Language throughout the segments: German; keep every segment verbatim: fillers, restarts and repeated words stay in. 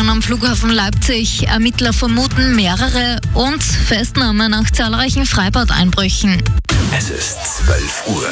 Drohnen am Flughafen Leipzig. Ermittler vermuten mehrere und Festnahme nach zahlreichen Freibad-Einbrüchen. Es ist zwölf Uhr.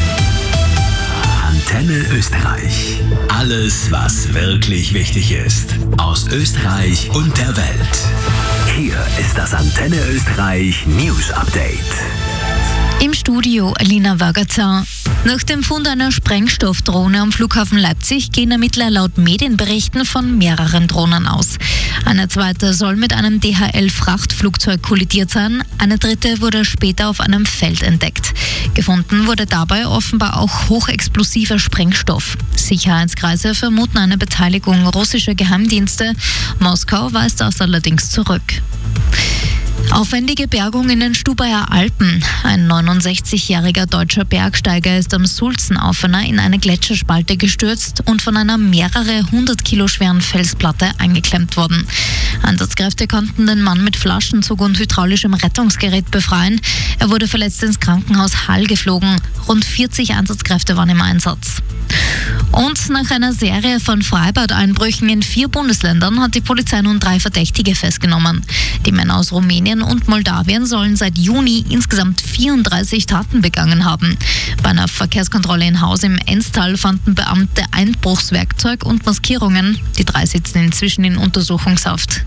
Antenne Österreich. Alles, was wirklich wichtig ist. Aus Österreich und der Welt. Hier ist das Antenne Österreich News Update. Im Studio Alina Wagazer. Nach dem Fund einer Sprengstoffdrohne am Flughafen Leipzig gehen Ermittler laut Medienberichten von mehreren Drohnen aus. Eine zweite soll mit einem D H L-Frachtflugzeug kollidiert sein, eine dritte wurde später auf einem Feld entdeckt. Gefunden wurde dabei offenbar auch hochexplosiver Sprengstoff. Sicherheitskreise vermuten eine Beteiligung russischer Geheimdienste. Moskau weist das allerdings zurück. Aufwendige Bergung in den Stubaier Alpen. Ein neunundsechzigjähriger deutscher Bergsteiger ist am Sulzenaufener in eine Gletscherspalte gestürzt und von einer mehrere hundert Kilo schweren Felsplatte eingeklemmt worden. Einsatzkräfte konnten den Mann mit Flaschenzug und hydraulischem Rettungsgerät befreien. Er wurde verletzt ins Krankenhaus Hall geflogen. Rund vierzig Einsatzkräfte waren im Einsatz. Und nach einer Serie von Freibad-Einbrüchen in vier Bundesländern hat die Polizei nun drei Verdächtige festgenommen. Die Männer aus Rumänien und Moldawien sollen seit Juni insgesamt vierunddreißig Taten begangen haben. Bei einer Verkehrskontrolle in Haus im Enstal fanden Beamte Einbruchswerkzeug und Maskierungen. Die drei sitzen inzwischen in Untersuchungshaft.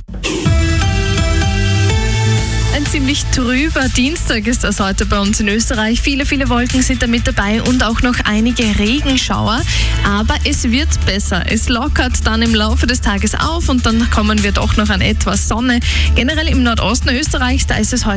Ein ziemlich trüber Dienstag ist das heute bei uns in Österreich. Viele, viele Wolken sind da mit dabei und auch noch einige Regenschauer. Aber es wird besser. Es lockert dann im Laufe des Tages auf und dann kommen wir doch noch an etwas Sonne. Generell im Nordosten Österreichs, da ist es heute